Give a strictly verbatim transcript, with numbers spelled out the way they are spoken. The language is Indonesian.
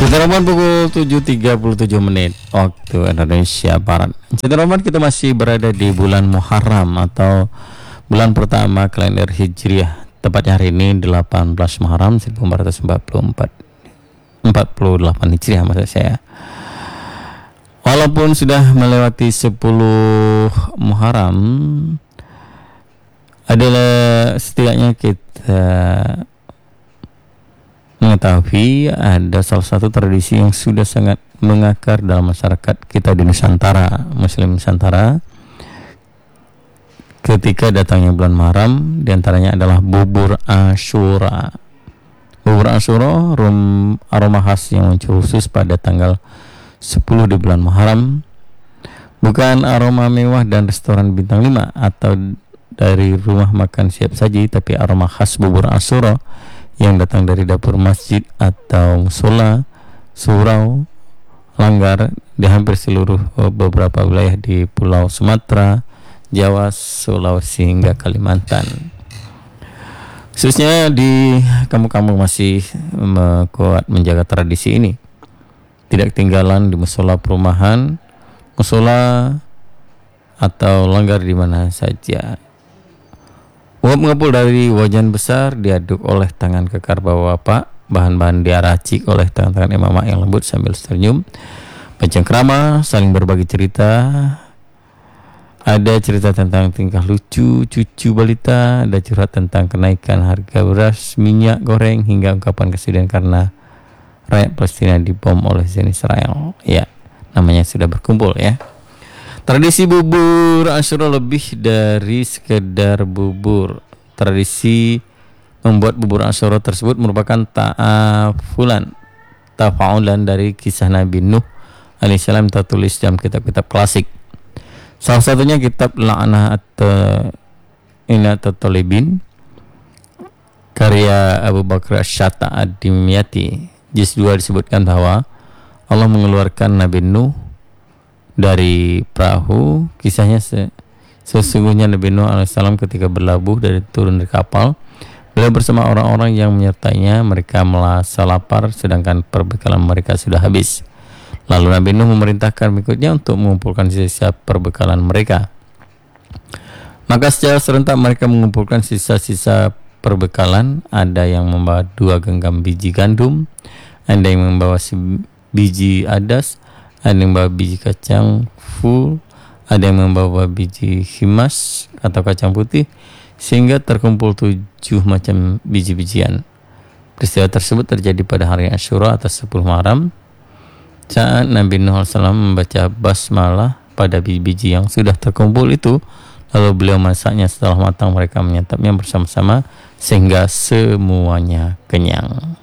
Roman pukul tujuh tiga puluh tujuh menit waktu Indonesia Barat. Jadi Roman, kita masih berada di bulan Muharram atau bulan pertama kalender Hijriah. Tepatnya hari ini delapan belas Muharram seribu empat ratus empat puluh empat empat puluh delapan Hijriah maksud saya. Walaupun sudah melewati sepuluh Muharram, adalah setidaknya kita mengetahui ada salah satu tradisi yang sudah sangat mengakar dalam masyarakat kita di Nusantara, Muslim Nusantara. Ketika datangnya bulan Muharram, diantaranya adalah bubur Asyura. Bubur Asyura rum, aroma khas yang muncul khusus pada tanggal sepuluh di bulan Muharram. Bukan aroma mewah dan restoran bintang lima atau dari rumah makan siap saji, tapi aroma khas bubur Asyura yang datang dari dapur masjid atau musola, surau, langgar di hampir seluruh beberapa wilayah di Pulau Sumatera, Jawa, Sulawesi hingga Kalimantan. Khususnya di kampung-kampung masih kuat menjaga tradisi ini. Tidak ketinggalan di musola perumahan, musola atau langgar di mana saja. Uap mengepul dari wajan besar diaduk oleh tangan kekar bapak-bapak, bahan-bahan diaracik oleh tangan-tangan emak-emak yang lembut sambil senyum, baca krama, saling berbagi cerita. Ada cerita tentang tingkah lucu cucu balita, ada curhat tentang kenaikan harga beras, minyak goreng, hingga ungkapan kesedihan karena rakyat Palestina dibom oleh Zionis Israel. Ya, namanya sudah berkumpul ya. Tradisi bubur Asyura lebih dari sekedar bubur. Tradisi membuat bubur Asyura tersebut merupakan ta'afulan, tafa'ulan dari kisah Nabi Nuh alaihissalam tertulis dalam kitab-kitab klasik. Salah satunya kitab La'nah atau Talibin karya Abu Bakar Asyata Ad-Dimyati. Juz dua disebutkan bahwa Allah mengeluarkan Nabi Nuh dari perahu. Kisahnya sesungguhnya Nabi Nuh alaihissalam ketika berlabuh dari turun dari kapal, beliau bersama orang-orang yang menyertainya, mereka merasa lapar sedangkan perbekalan mereka sudah habis. Lalu Nabi Nuh memerintahkan pengikutnya untuk mengumpulkan sisa perbekalan mereka. Maka secara serentak mereka mengumpulkan sisa-sisa perbekalan. Ada yang membawa dua genggam biji gandum, ada yang membawa biji adas, ada yang membawa biji kacang full, ada yang membawa biji himas atau kacang putih, sehingga terkumpul tujuh macam biji-bijian. Peristiwa tersebut terjadi pada hari Asyura atau sepuluh Muharram, saat Nabi Nuh alaihissalam membaca basmalah pada biji-biji yang sudah terkumpul itu, lalu beliau masaknya. Setelah matang mereka menyantapnya bersama-sama sehingga semuanya kenyang.